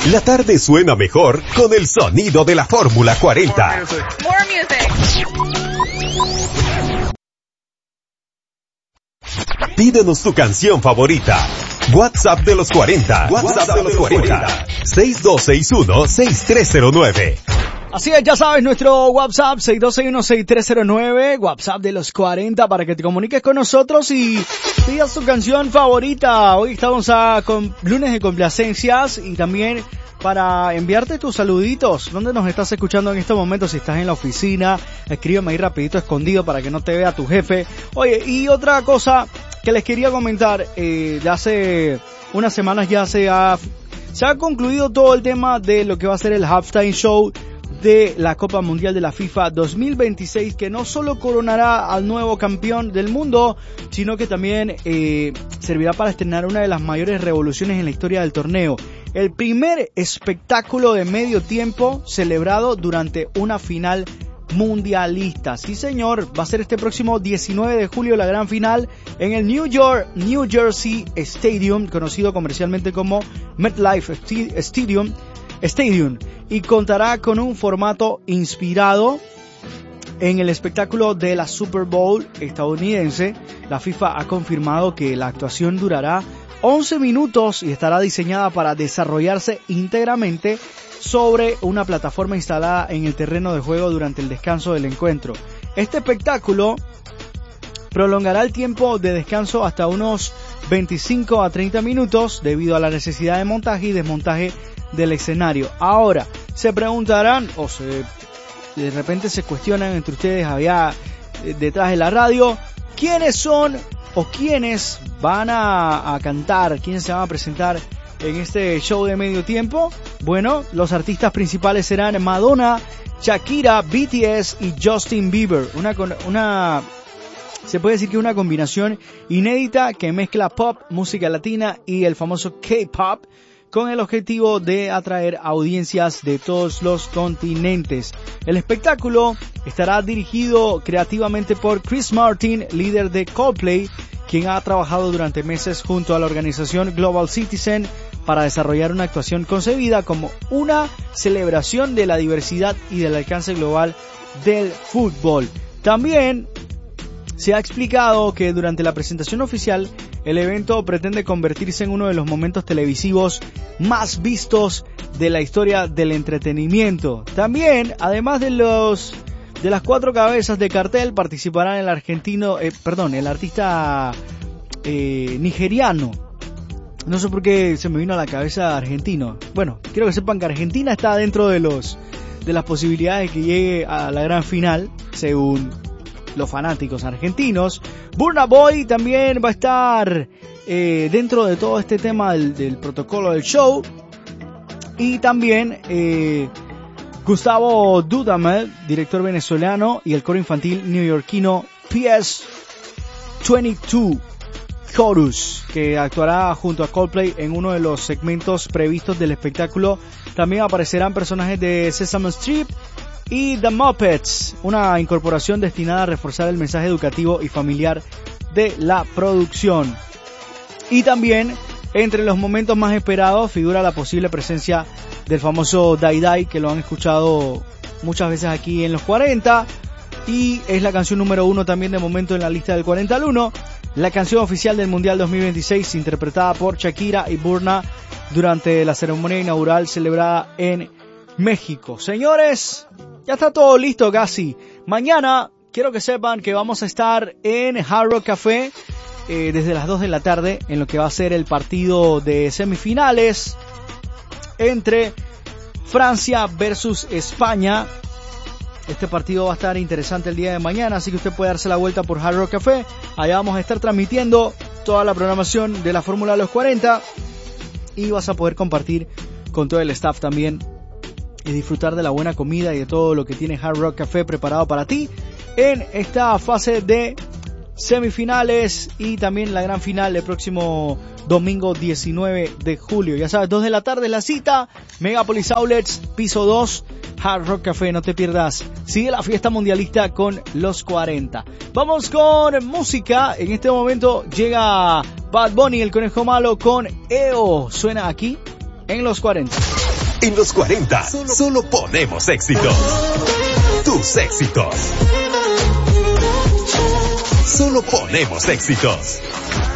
La tarde suena mejor con el sonido de la Fórmula 40. More music. Pídenos tu canción favorita. WhatsApp de los 40. WhatsApp de los 40. 6261-6309. Así es, ya sabes, nuestro WhatsApp 6261-6309, WhatsApp de los 40, para que te comuniques con nosotros y pidas tu canción favorita. Hoy estamos con lunes de complacencias y también para enviarte tus saluditos. ¿Dónde nos estás escuchando en este momento? Si estás en la oficina, escríbeme ahí rapidito escondido para que no te vea tu jefe. Oye, y otra cosa que les quería comentar, ya hace unas semanas ya se ha concluido todo el tema de lo que va a ser el halftime show de la Copa Mundial de la FIFA 2026, que no solo coronará al nuevo campeón del mundo, sino que también servirá para estrenar una de las mayores revoluciones en la historia del torneo. El primer espectáculo de medio tiempo celebrado durante una final mundialista. Sí, señor, va a ser este próximo 19 de julio la gran final en el New Jersey Stadium, conocido comercialmente como MetLife Stadium, y contará con un formato inspirado en el espectáculo de la Super Bowl estadounidense. La FIFA ha confirmado que la actuación durará 11 minutos y estará diseñada para desarrollarse íntegramente sobre una plataforma instalada en el terreno de juego durante el descanso del encuentro. Este espectáculo prolongará el tiempo de descanso hasta unos 25 a 30 minutos debido a la necesidad de montaje y desmontaje del escenario. Ahora, se preguntarán de repente se cuestionan entre ustedes allá detrás de la radio, ¿quiénes son o quiénes van a cantar? ¿Quiénes se van a presentar en este show de medio tiempo? Bueno, los artistas principales serán Madonna, Shakira, BTS y Justin Bieber. Se puede decir que una combinación inédita que mezcla pop, música latina y el famoso K-pop, con el objetivo de atraer audiencias de todos los continentes. El espectáculo estará dirigido creativamente por Chris Martin, líder de Coldplay, quien ha trabajado durante meses junto a la organización Global Citizen para desarrollar una actuación concebida como una celebración de la diversidad y del alcance global del fútbol. También se ha explicado que durante la presentación oficial, el evento pretende convertirse en uno de los momentos televisivos más vistos de la historia del entretenimiento. También, además de las 4 cabezas de cartel, participarán el artista nigeriano. No sé por qué se me vino a la cabeza argentino. Bueno, quiero que sepan que Argentina está dentro de las posibilidades de que llegue a la gran final, según los fanáticos argentinos. Burna Boy también va a estar dentro de todo este tema del protocolo del show. Y también Gustavo Dudamel, director venezolano, y el coro infantil neoyorquino PS22 Chorus, que actuará junto a Coldplay en uno de los segmentos previstos del espectáculo. También aparecerán personajes de Sesame Street y The Muppets, una incorporación destinada a reforzar el mensaje educativo y familiar de la producción. Y también, entre los momentos más esperados, figura la posible presencia del famoso Die Die, que lo han escuchado muchas veces aquí en los 40, y es la canción número 1 también de momento en la lista del 40 al 1, la canción oficial del Mundial 2026, interpretada por Shakira y Burna durante la ceremonia inaugural celebrada en México. Señores, ya está todo listo casi. Mañana quiero que sepan que vamos a estar en Hard Rock Café desde las 2 de la tarde en lo que va a ser el partido de semifinales entre Francia versus España. Este partido va a estar interesante el día de mañana, así que usted puede darse la vuelta por Hard Rock Café. Allá vamos a estar transmitiendo toda la programación de la Fórmula de los 40 y vas a poder compartir con todo el staff también y disfrutar de la buena comida y de todo lo que tiene Hard Rock Café preparado para ti en esta fase de semifinales y también la gran final el próximo domingo 19 de julio. Ya sabes, 2 de la tarde la cita, Megapolis Outlets, piso 2, Hard Rock Café, no te pierdas. Sigue la fiesta mundialista con los 40. Vamos con música. En este momento llega Bad Bunny, el conejo malo, con EO. Suena aquí en los 40. En los 40, solo ponemos éxitos. Tus éxitos. Solo ponemos éxitos.